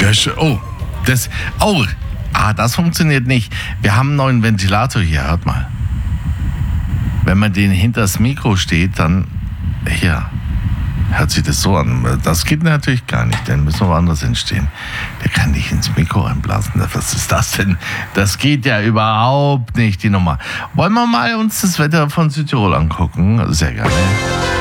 Oh, das. Oh, das funktioniert nicht. Wir haben einen neuen Ventilator hier, hört mal. Wenn man den hinters Mikro steht, dann. Hier. Hört sich das so an. Das geht natürlich gar nicht, dann müssen wir woanders hinstehen. Der kann nicht ins Mikro einblasen. Was ist das denn? Das geht ja überhaupt nicht, die Nummer. Wollen wir mal uns das Wetter von Südtirol angucken? Sehr gerne.